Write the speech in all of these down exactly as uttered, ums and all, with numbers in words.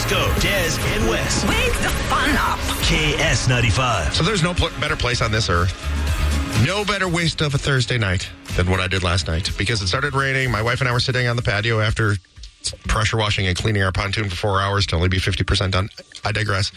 Briscoe, Des, and Wes. Wake the fun up. K S ninety-five. So there's no pl- better place on this earth, no better waste of a Thursday night than what I did last night. Because it started raining. My wife and I were sitting on the patio after pressure washing and cleaning our pontoon for four hours to only be fifty percent done. I digress.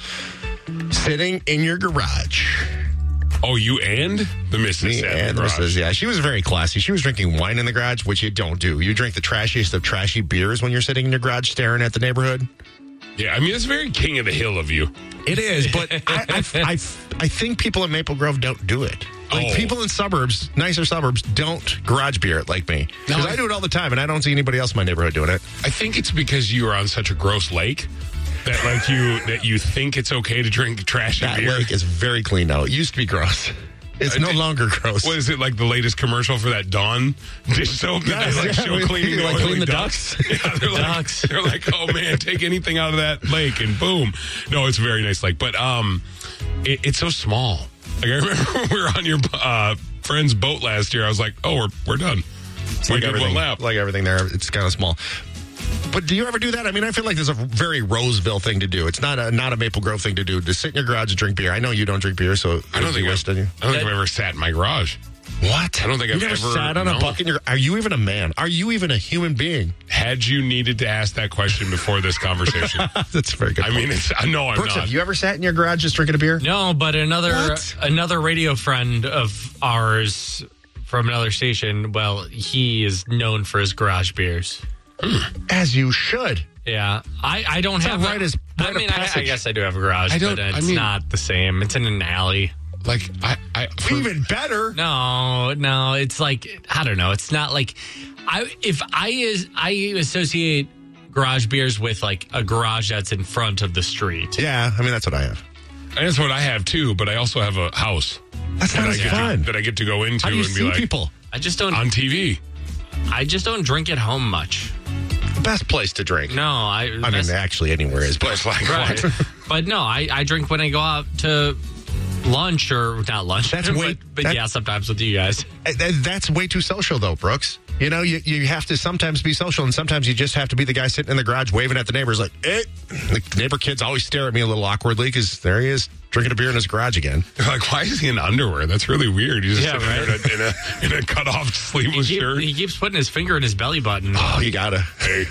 Sitting in your garage. Oh, you and the missus Me sat in and the garage. Missus Yeah, she was very classy. She was drinking wine in the garage, which you don't do. You drink the trashiest of trashy beers when you're sitting in your garage staring at the neighborhood. Yeah, I mean, it's very king of the hill of you. It is, but I, I, I, I think people in Maple Grove don't do it. Like Oh. people in suburbs, nicer suburbs, don't garage beer it like me. Because No, I- I do it all the time, and I don't see anybody else in my neighborhood doing it. I think it's because you are on such a gross lake that like you that you think it's okay to drink trashy That beer. lake is very clean now. It used to be gross. It's Uh, no did- longer gross. What is it, like the latest commercial for that Dawn dish soap that Yes, they like yeah, show we- cleaning like the clean oily the ducks? Yeah, they're like, Ducks. they're like, oh man, take anything out of that lake and boom. No, it's a very nice lake, but um, it, it's so small. Like I remember when we were on your uh, friend's boat last year. I was like, oh, we're we're done. It's we like did one everything, lap. like everything there. It's kind of small. But do you ever do that? I mean, I feel like there's a very Roseville thing to do. It's not a not a Maple Grove thing to do. To sit in your garage and drink beer. I know you don't drink beer, so I don't think I've, wasted you. I don't think I've ever sat in my garage. What? I don't think you I've never ever- sat on a no. bucket in your. Are you even a man? Are you even a human being? Had you needed to ask that question before this conversation? That's a very good. I mean, it's I know I'm Brooks, not. have you ever sat in your garage just drinking a beer? No, but another What? another radio friend of ours from another station, well, he is known for his garage beers. As you should. Yeah, I, I don't It's have a rite as- I rite of mean, I, I passage. guess I do have a garage, I don't- but it's I mean- not the same. It's in an alley. like I, I for- Even better. No, no, it's like I don't know. It's not like I if I is I associate garage beers with like a garage that's in front of the street. Yeah, I mean that's what I have. And that's what I have too, but I also have a house That's that not I, as get fun. to, that I get to go into How do you and be see like people? I just don't. on T V. I just don't drink at home much. The best place to drink. No, I. I mean, that's- actually, anywhere is. But Like, right. what? But no, I, I drink when I go out to lunch or not lunch. That's way- but, but that- yeah, sometimes with you guys. Th- That's way too social, though, Brooks. You know, you, you have to sometimes be social, and sometimes you just have to be the guy sitting in the garage waving at the neighbors like, eh. The neighbor kids always stare at me a little awkwardly because there he is drinking a beer in his garage again. You're like, why is he in underwear? That's really weird. He's just Yeah, sitting there in a, in a, in a cut off sleeveless He, keep- shirt. he keeps putting his finger in his belly button. Oh, you gotta. Hey,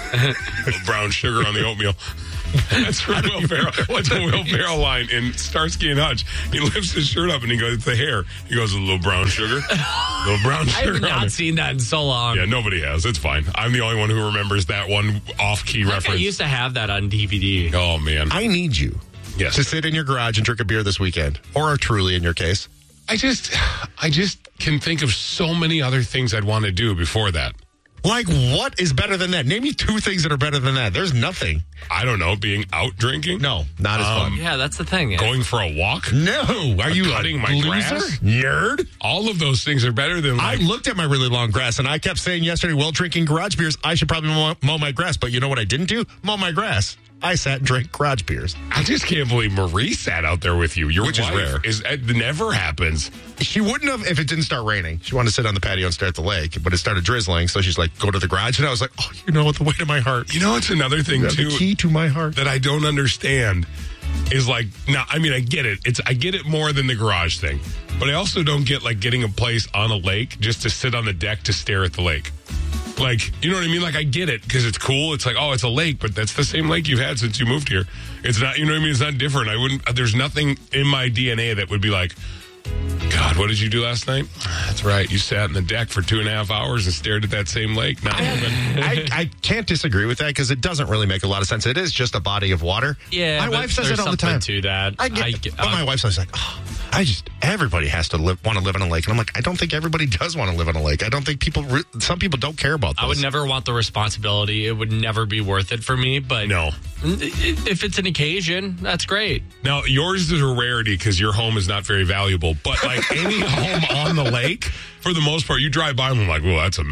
little brown sugar on the oatmeal. That's from Will Ferrell. What's the Will Ferrell line in Starsky and Hutch? He lifts his shirt up and he goes, "It's the hair." He goes, "A little brown sugar, a little brown I sugar." have on not it. seen that in so long. Yeah, nobody has. It's fine. I'm the only one who remembers that one off-key Like I reference. used to have that on D V D. Oh man, I need you yes. to sit in your garage and drink a beer this weekend, or a Truly in your case. I just, I just can think of so many other things I'd want to do before that. Like, what is better than that? Name me two things that are better than that. There's nothing. I don't know, being out drinking. No, not as Um, fun. Yeah, that's the thing. Going for a walk. No. Are you Cutting a my loser? grass? Nerd? All of those things are better than I like. looked at my really long grass and I kept saying yesterday, well, drinking garage beers, I should probably mow, mow my grass. But you know what I didn't do? Mow my grass. I sat and drank garage beers. I just can't believe Marie sat out there with you. Your Which is wife rare. Is it never happens. She wouldn't have if it didn't start raining. She wanted to sit on the patio and stare at the lake, but it started drizzling. So she's like, go to the garage. And I was like, oh, you know, the way to my heart. You know, it's another thing You have too the key to my heart. that I don't understand is like. Now, I mean, I get it. It's I get it more than the garage thing, but I also don't get like getting a place on a lake just to sit on the deck to stare at the lake. Like, you know what I mean? Like, I get it because it's cool. It's like, oh, it's a lake, but that's the same lake you've had since you moved here. It's not, you know what I mean? It's not different. I wouldn't, there's nothing in my D N A that would be like, God, what did you do last night? That's right. You sat on the deck for two and a half hours and stared at that same lake. Not even. I, I can't disagree with that because it doesn't really make a lot of sense. It is just a body of water. Yeah, my but wife says there's it all the something time. to that. I get, I get- but my uh, wife's always like, oh, I just everybody has to live, want to live on a lake, and I'm like, I don't think everybody does want to live on a lake. I don't think people. Re- some people don't care about this. I would never want the responsibility. It would never be worth it for me. But No. if it's an occasion, that's great. Now, yours is a rarity because your home is not very valuable, but like any home on the lake, for the most part, you drive by them, I'm like, well, that's a million.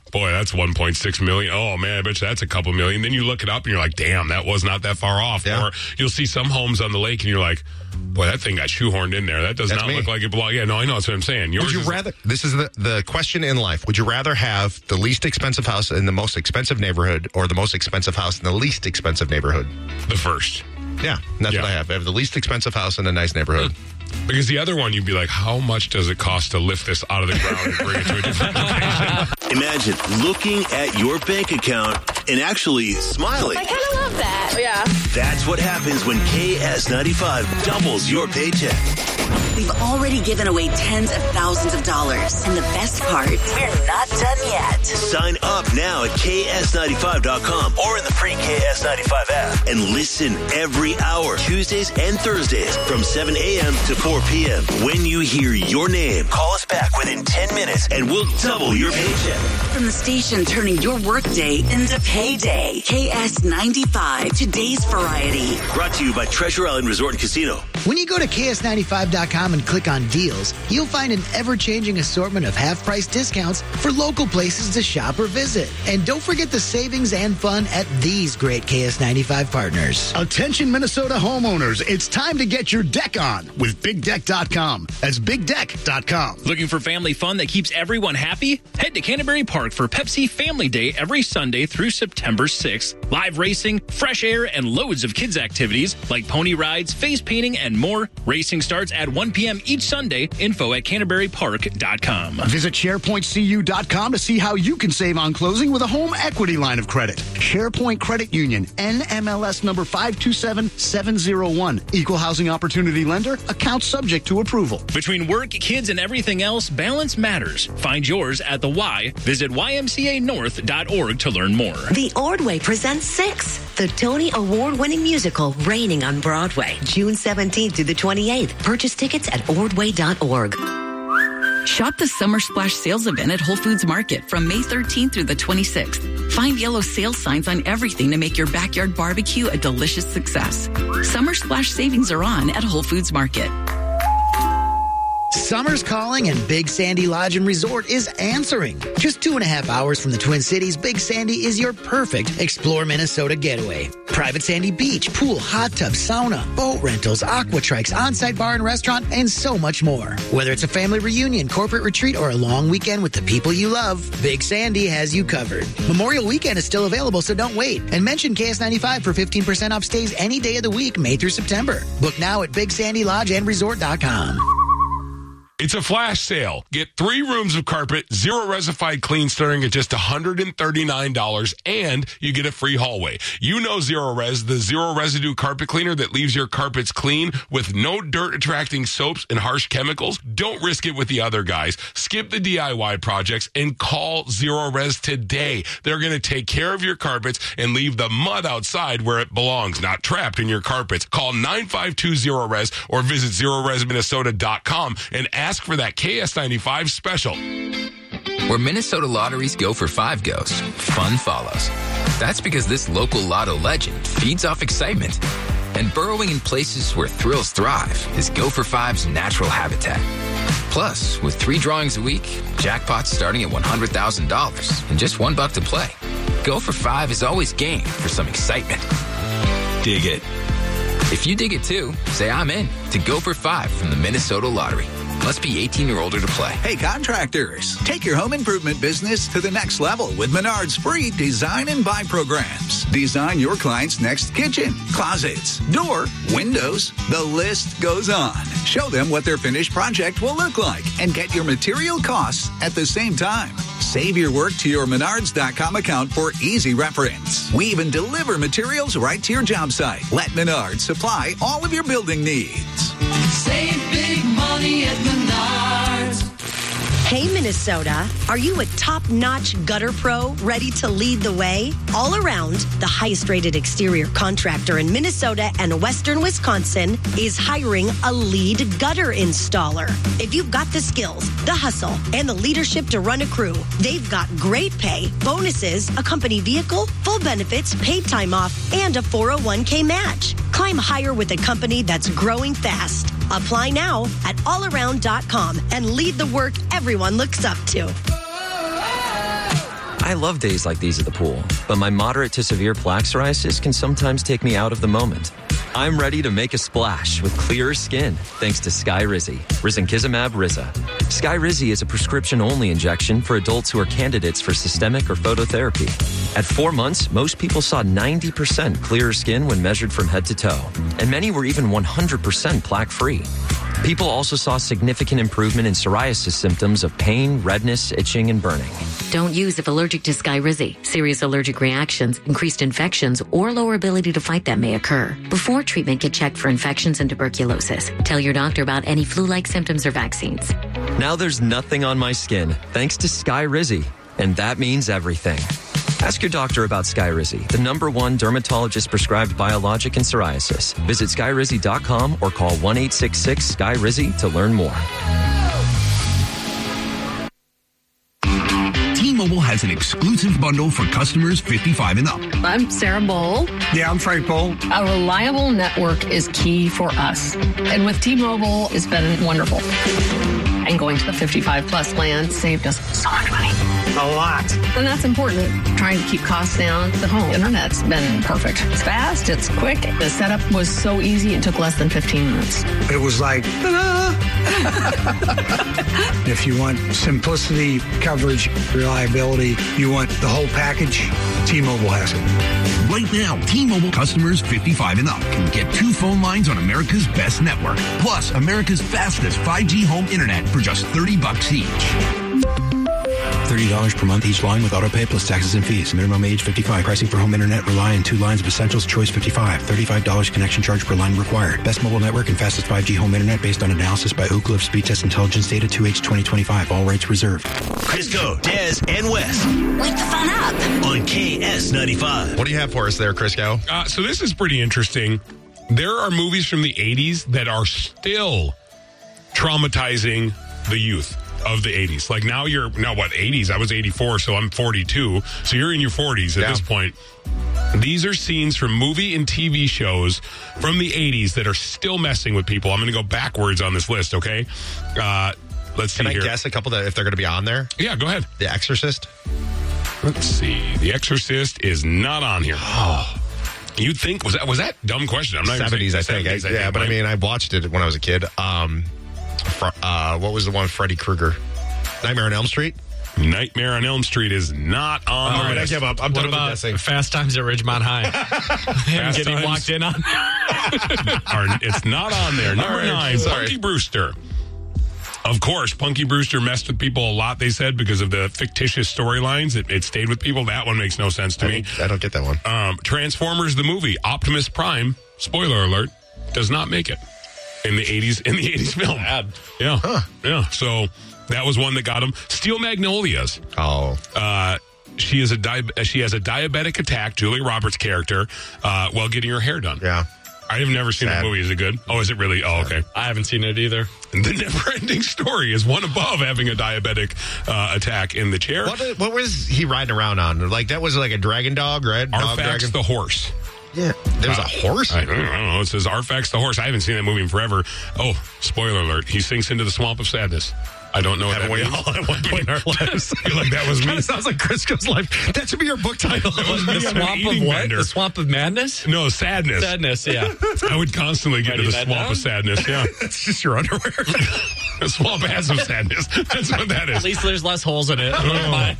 boy, that's one point six million. Oh, man, I bet you that's a couple million. Then you look it up and you're like, damn, that was not that far off. Yeah. Or you'll see some homes on the lake and you're like, boy, that thing got shoehorned in there. That does That's not me. look like it belongs. Yeah, no, I know. That's what I'm saying. Yours Would you is- rather, this is the, the question in life, would you rather have the least expensive house in the most expensive neighborhood or the most expensive house in the least expensive neighborhood? the first. Yeah, that's Yeah. what I have. I have the least expensive house in a nice neighborhood. Because the other one, you'd be like, how much does it cost to lift this out of the ground and bring it to a different location? Imagine looking at your bank account and actually smiling. I kind of love that. Yeah. That's what happens when K S ninety-five doubles your paycheck. We've already given away tens of thousands of dollars. And the best part, we're not done yet. Sign up now at K S ninety-five dot com or in the free K S ninety-five app and listen every hour, Tuesdays and Thursdays from seven a.m. to four p.m. When you hear your name, call us back within ten minutes and we'll double your paycheck. From the station turning your workday into payday. K S ninety-five, today's variety. Brought to you by Treasure Island Resort and Casino. When you go to K S ninety-five dot com and click on deals, you'll find an ever-changing assortment of half-price discounts for local places to shop or visit. And don't forget the savings and fun at these great K S ninety-five partners. Attention Minnesota homeowners, it's time to get your deck on with big deck dot com. That's big deck dot com. Looking for family fun that keeps everyone happy? Head to Canterbury Park for Pepsi Family Day every Sunday through September sixth. Live racing, fresh air, and loads of kids' activities like pony rides, face painting, and more. Racing starts at one p.m. each Sunday. Info at canterbury park dot com. Visit sharepoint c u dot com to see how you can save on closing with a home equity line of credit. SharePoint Credit Union, N M L S number five two seven seven zero one. Equal housing opportunity lender. Account subject to approval. Between work, kids, and everything else, balance matters. Find yours at the Y. Visit y m c a north dot org to learn more. The Ordway presents Six, the Tony Award-winning musical Raining on Broadway, June seventeenth through the twenty-eighth. Purchase tickets at ordway dot org. Shop the Summer Splash sales event at Whole Foods Market from May thirteenth through the twenty-sixth. Find yellow sales signs on everything to make your backyard barbecue a delicious success. Summer Splash savings are on at Whole Foods Market. Summer's calling and Big Sandy Lodge and Resort is answering. Just two and a half hours from the Twin Cities, Big Sandy is your perfect Explore Minnesota getaway. Private sandy beach, pool, hot tub, sauna, boat rentals, aqua trikes, on-site bar and restaurant, and so much more. Whether it's a family reunion, corporate retreat, or a long weekend with the people you love, Big Sandy has you covered. Memorial Weekend is still available, so don't wait. And mention K S ninety-five for fifteen percent off stays any day of the week, May through September. Book now at big sandy lodge and resort dot com. It's a flash sale. Get three rooms of carpet, zero resified clean starting at just one hundred thirty-nine dollars, and you get a free hallway. You know Zero Res, the zero residue carpet cleaner that leaves your carpets clean with no dirt attracting soaps and harsh chemicals. Don't risk it with the other guys. Skip the D I Y projects and call Zero Res today. They're going to take care of your carpets and leave the mud outside where it belongs, not trapped in your carpets. Call nine five two zero res or visit zero res minnesota dot com and ask Ask for that K S ninety-five special. Where Minnesota lotteries go for five goes, fun follows. That's because this local lotto legend feeds off excitement. And burrowing in places where thrills thrive is Go for Five's natural habitat. Plus, with three drawings a week, jackpots starting at one hundred thousand dollars and just one buck to play. Go for Five is always game for some excitement. Dig it. If you dig it too, say I'm in to Go for Five from the Minnesota Lottery. Must be eighteen or older to play. Hey, contractors, take your home improvement business to the next level with Menard's free design and buy programs. Design your client's next kitchen, closets, door, windows. The list goes on. Show them what their finished project will look like and get your material costs at the same time. Save your work to your menards dot com account for easy reference. We even deliver materials right to your job site. Let Menards supply all of your building needs. Save big money at Menards. Hey, Minnesota, are you a top-notch gutter pro ready to lead the way? All Around, the highest-rated exterior contractor in Minnesota and western Wisconsin, is hiring a lead gutter installer. If you've got the skills, the hustle, and the leadership to run a crew, they've got great pay, bonuses, a company vehicle, full benefits, paid time off, and a four oh one k match. Climb higher with a company that's growing fast. Apply now at all around dot com and lead the work everyone looks up to. I love days like these at the pool, but my moderate to severe plaque psoriasis can sometimes take me out of the moment. I'm ready to make a splash with clearer skin thanks to Skyrizi, risankizumab Riza. Skyrizi is a prescription-only injection for adults who are candidates for systemic or phototherapy. At four months, most people saw ninety percent clearer skin when measured from head to toe, and many were even one hundred percent plaque-free. People also saw significant improvement in psoriasis symptoms of pain, redness, itching, and burning. Don't use if allergic to Skyrizi. Serious allergic reactions, increased infections, or lower ability to fight them may occur. Before treatment, get checked for infections and tuberculosis. Tell your doctor about any flu-like symptoms or vaccines. Now there's nothing on my skin thanks to Skyrizi, and that means everything. Ask your doctor about Skyrizi, the number one dermatologist-prescribed biologic in psoriasis. Visit skyrizi dot com or call one eight six six Sky Rizi to learn more. T-Mobile has an exclusive bundle for customers fifty-five and up. I'm Sarah Bowl. Yeah, I'm Frank Bowl. A reliable network is key for us. And with T-Mobile, it's been wonderful. And going to the fifty-five plus plan saved us so much money. A lot. And that's important. Trying to keep costs down. The home internet's been perfect. It's fast. It's quick. The setup was so easy. It took less than fifteen minutes. It was like, ta-da! If you want simplicity, coverage, reliability, you want the whole package, T-Mobile has it. Right now, T-Mobile customers fifty-five and up can get two phone lines on America's best network, plus America's fastest five G home internet for just thirty bucks each. thirty dollars per month each line with autopay plus taxes and fees. Minimum age fifty-five. Pricing for home internet rely on two lines of Essentials Choice fifty-five. thirty-five dollars connection charge per line required. Best mobile network and fastest five G home internet based on analysis by Oak Cliff Speed Test Intelligence Data two H twenty twenty-five. All rights reserved. Crisco, Des, and Wes. Wake the fun up on K S ninety-five. What do you have for us there, Crisco? Uh, so this is pretty interesting. There are movies from the eighties that are still traumatizing the youth of the eighties. Like now you're, now what, eighties? I was eighty-four, so I'm forty-two. So you're in your forties at yeah. this point. These are scenes from movie and T V shows from the eighties that are still messing with people. I'm going to go backwards on this list, okay? Uh, let's see Can I here. guess a couple that if they're going to be on there? Yeah, go ahead. The Exorcist? Let's see. The Exorcist is not on here. Oh. You'd think, was that was that dumb question? I'm not seventies, even I think. seventies, I yeah, think, but right? I mean, I watched it when I was a kid. Um, fr- uh, what was the one, Freddy Krueger? Nightmare on Elm Street? Nightmare on Elm Street is not on Oh, the right, I list. give up. I'm What done about with guessing. Fast Times at Ridgemont High? Him Fast getting Times. walked in on? Are- it's not on there. Number right, nine, sorry. Punky Brewster. Of course, Punky Brewster messed with people a lot, they said, because of the fictitious storylines. It, it stayed with people. That one makes no sense to I, me. mean, I don't get that one. Um, Transformers, the movie, Optimus Prime, spoiler alert, does not make it in the eighties, in the eighties film. Bad. Yeah. Huh. Yeah. So that was one that got him. Steel Magnolias. Oh. Uh, she is a di- she has a diabetic attack, Julia Roberts' character, uh, while getting her hair done. Yeah. I have never seen Sad. that movie. Is it good? Oh, is it really? Oh, okay. I haven't seen it either. The Never-Ending Story is one above having a diabetic uh, attack in the chair. What, what was he riding around on? Like, that was like a dragon dog, right? Dog Arfax dragon? the horse. Yeah. There was Uh, a horse? I don't know. It says Arfax the horse. I haven't seen that movie in forever. Oh, spoiler alert. He sinks into the swamp of sadness. I don't know what Haven't that we means. all at one point in our lives? I feel like that was me. Kind of sounds like Crisco's life. That should be your book title. That was me The on an Swamp of eating what? bender. The Swamp of Madness? No, sadness. Sadness, yeah. I would constantly get to Writing the that swamp down? of sadness. Yeah. That's just your underwear. The swamp has some sadness. That's what that At is. least there's less holes in it. Fine.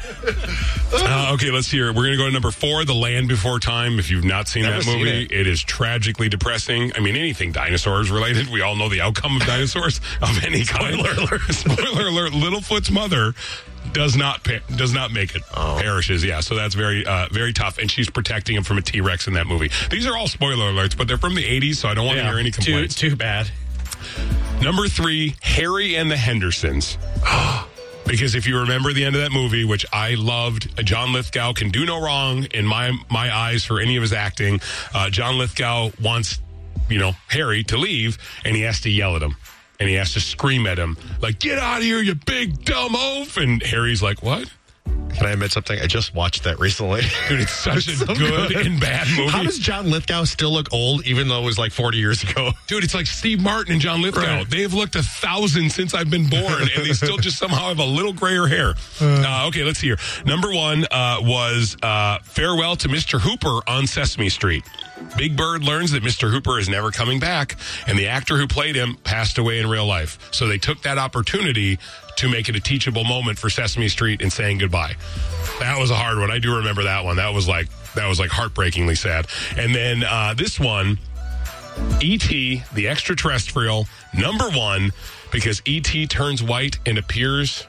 Uh, okay, let's hear it. We're going to go to number four, The Land Before Time. If you've not seen Never that seen movie, it. it is tragically depressing. I mean, anything dinosaurs related. We all know the outcome of dinosaurs of any kind. Spoiler alert. Spoiler alert. Littlefoot's mother does not pa- does not make it. Oh. Perishes. Yeah, so that's very uh, very tough. And she's protecting him from a T-Rex in that movie. These are all spoiler alerts, but they're from the eighties, so I don't want to Yeah, hear any too, complaints. too bad. Number three, Harry and the Hendersons. Because if you remember the end of that movie, which I loved, John Lithgow can do no wrong in my my eyes for any of his acting. Uh, John Lithgow wants, you know, Harry to leave, and he has to yell at him. And he has to scream at him, like, get out of here, you big dumb oaf. And Harry's like, what? Can I admit something? I just watched that recently. Dude, it's such a so good, good and bad movie. How does John Lithgow still look old, even though it was like forty years ago? Dude, it's like Steve Martin and John Lithgow. Right. They have looked a thousand since I've been born, and they still just somehow have a little grayer hair. Uh, okay, let's see here. Number one uh, was uh, Farewell to Mister Hooper on Sesame Street. Big Bird learns that Mister Hooper is never coming back, and the actor who played him passed away in real life. So they took that opportunity to make it a teachable moment for Sesame Street in saying goodbye. That was a hard one. I do remember that one. That was like that was like heartbreakingly sad. And then uh, this one, E T, the extraterrestrial, number one, because E T turns white and appears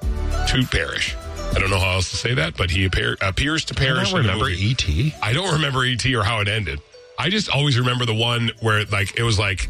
to perish. I don't know how else to say that, but he appear, appears to perish. I don't remember E T. I don't remember E T or how it ended. I just always remember the one where like it was like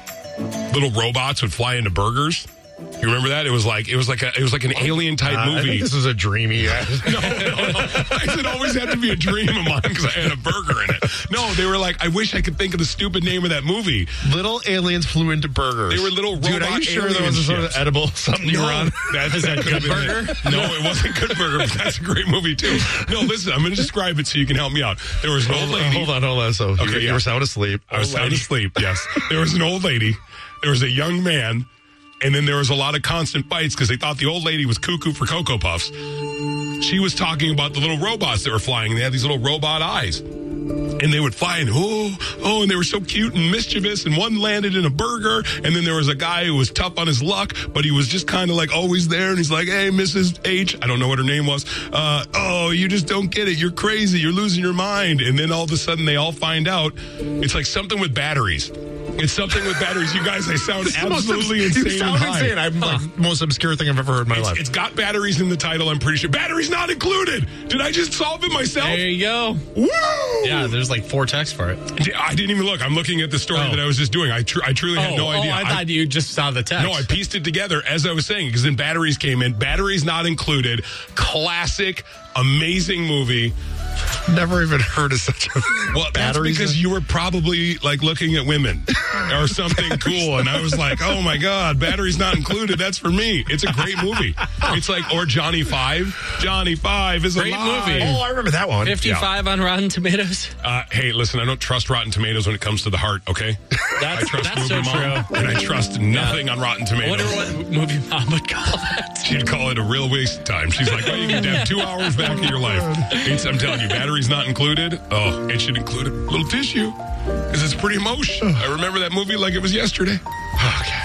little robots would fly into burgers. You remember that? It was like it was like a it was like an alien type uh, movie. I think this is a dreamy. no, no, no. It always had to be a dream of mine because I had a burger in it. No, they were like, I wish I could think of the stupid name of that movie. Little aliens flew into burgers. They were little robot. Dude, are you sure there was a sort of edible something you no, were on? That, is that, that Good Burger? It. No, it wasn't Good Burger, but that's a great movie too. No, listen, I'm going to describe it so you can help me out. There was an old lady. Hold on, hold on. So okay, you, yeah. you were sound asleep. I was sound asleep. Yes, there was an old lady. There was a young man. And then there was a lot of constant fights because they thought the old lady was cuckoo for Cocoa Puffs. She was talking about the little robots that were flying. And they had these little robot eyes. And they would fly and, oh, oh, and they were so cute and mischievous. And one landed in a burger. And then there was a guy who was tough on his luck, but he was just kind of like always there. And he's like, hey, Missus H, I don't know what her name was. Uh, oh, you just don't get it. You're crazy. You're losing your mind. And then all of a sudden they all find out it's like something with batteries. It's something with batteries. You guys, I sound absolutely insane. You sound and high. insane. I'm like Huh. most obscure thing I've ever heard in my It's, life. it's got batteries in the title, I'm pretty sure. Batteries not included. Did I just solve it myself? There you go. Woo! Yeah, there's like four texts for it. I didn't even look. I'm looking at the story Oh. that I was just doing. I, tr- I truly had Oh, no idea. oh, I thought you just saw the text. No, I pieced it together as I was saying because then batteries came in. Batteries not included. Classic, amazing movie. Never even heard of such a well. That's batteries because in- you were probably like looking at women or something cool, and I was like, "Oh my god, batteries not included." That's for me. It's a great movie. It's like or Johnny Five. Johnny Five is a Great alive. movie. Oh, I remember that one. fifty-five on Rotten Tomatoes. Uh, hey, listen, I don't trust Rotten Tomatoes when it comes to the heart. Okay, That's, I trust that's movie so mom, true. and I trust nothing on Rotten I Tomatoes. wonder what movie mom would call that. She'd call it a real waste of time. She's like, well, you can have two hours back of your life. It's, I'm telling you, batteries not included. Oh, it should include a little tissue because it's pretty emotional. I remember that movie like it was yesterday. Okay.